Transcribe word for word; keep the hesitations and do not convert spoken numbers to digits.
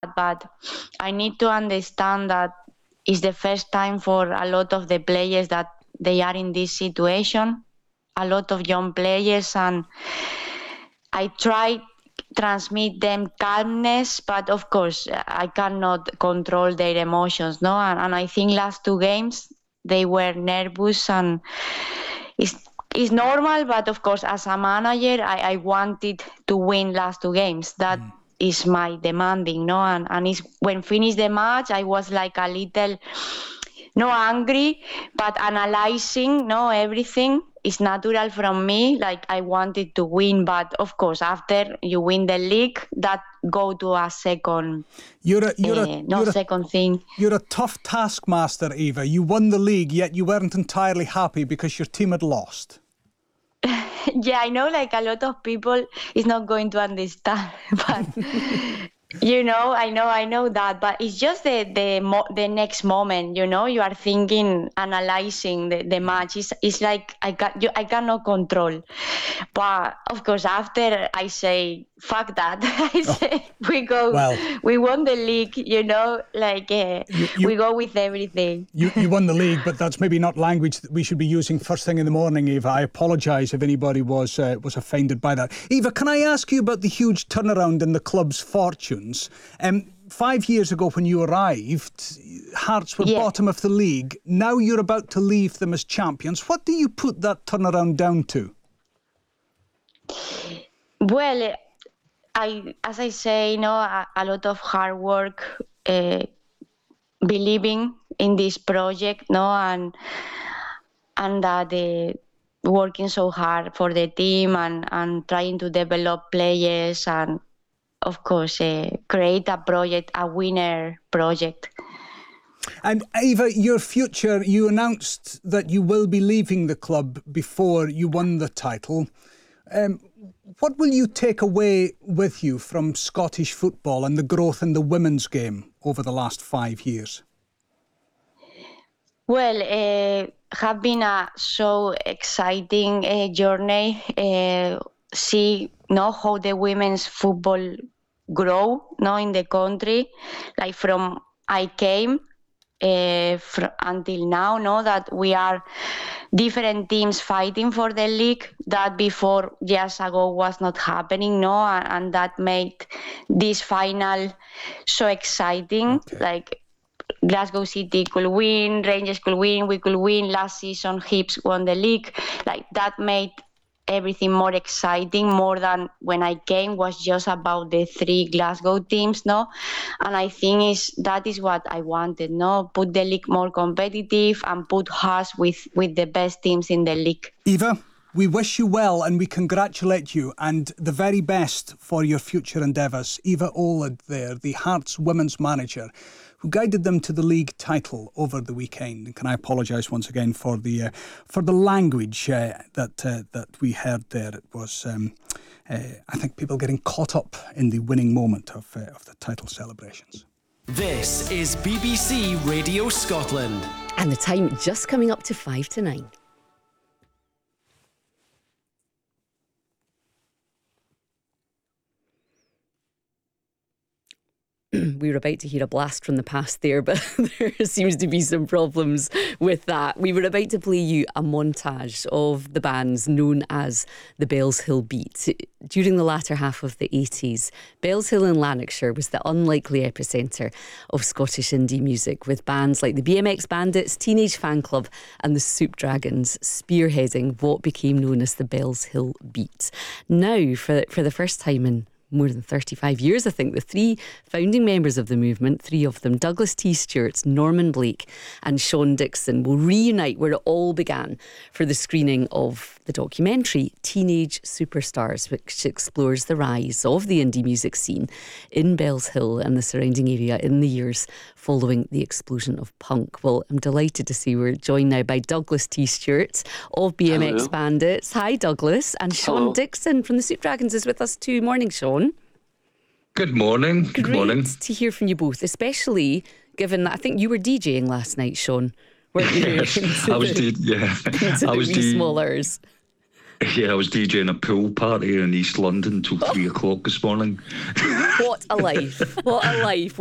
that, but I need to understand that it's the first time for a lot of the players that they are in this situation, a lot of young players, and I try transmit them calmness, but of course I cannot control their emotions, no? And, and I think last two games they were nervous, and it's it's normal, but of course as a manager I, I wanted to win last two games. That mm. is my demanding, no? And and it's when finished the match I was like a little no angry, but analyzing no everything. It's natural from me, like I wanted to win, but of course after you win the league, that go to a second you're a, you're uh, a, no you're second a, thing. You're a tough taskmaster, Eva. You won the league, yet you weren't entirely happy because your team had lost. Yeah, I know like a lot of people is not going to understand, but you know, I know, I know that, but it's just the the mo- the next moment. You know, you are thinking, analyzing the, the match. It's, it's like I can you, I cannot control. But of course, after I say fuck that, I say oh, we go. Well, we won the league. You know, like uh, you, you, we go with everything. You you won the league, but that's maybe not language that we should be using first thing in the morning, Eva. I apologise if anybody was uh, was offended by that. Eva, can I ask you about the huge turnaround in the club's fortune? Um, five years ago when you arrived, Hearts were yeah. bottom of the league. Now you're about to leave them as champions. What do you put that turnaround down to? Well, I, as I say, you know, a, a lot of hard work, uh, believing in this project, no, and and that uh, working so hard for the team and, and trying to develop players and. Of course, uh, create a project, a winner project. And Eva, your future, you announced that you will be leaving the club before you won the title. Um, what will you take away with you from Scottish football and the growth in the women's game over the last five years? Well, uh, have been a so exciting uh, journey. Uh, see, know how the women's football grow, no, in the country, like from I came uh, fr- until now, no, that we are different teams fighting for the league that before years ago was not happening, no, and, and that made this final so exciting. Okay. Like Glasgow City could win, Rangers could win, we could win. Last season, Hibs won the league. Like that made everything more exciting, more than when I came was just about the three Glasgow teams, no? And I think is that is what I wanted, no? Put the league more competitive and put us with, with the best teams in the league. Eva, we wish you well and we congratulate you and the very best for your future endeavours. Eva Olid there, the Hearts women's manager, who guided them to the league title over the weekend. And can I apologise once again for the uh, for the language uh, that uh, that we heard there? It was, um, uh, I think, people getting caught up in the winning moment of uh, of the title celebrations. This is B B C Radio Scotland. And the time just coming up to five to nine. We were about to hear a blast from the past there, but there seems to be some problems with that. We were about to play you a montage of the bands known as the Bells Hill Beat. During the latter half of the eighties, Bells Hill in Lanarkshire was the unlikely epicentre of Scottish indie music, with bands like the B M X Bandits, Teenage Fan Club and the Soup Dragons spearheading what became known as the Bells Hill Beat. Now, for, for the first time in more than thirty-five years, I think, the three founding members of the movement, three of them, Douglas T. Stewart, Norman Blake and Sean Dixon, will reunite where it all began for the screening of the documentary Teenage Superstars, which explores the rise of the indie music scene in Bells Hill and the surrounding area in the years following the explosion of punk. Well, I'm delighted to see we're joined now by Douglas T. Stewart of B M X Hello. Bandits. Hi, Douglas. And Sean Hello. Dixon from the Soup Dragons is with us too. Morning, Sean. Good morning. Good Great morning. to hear from you both, especially given that I think you were DJing last night, Sean. Weren't you? Yes, I was. The, D- yeah, I was D- smallers. Yeah, I was DJing a pool party in East London till three o'clock this morning. What a life! What a life!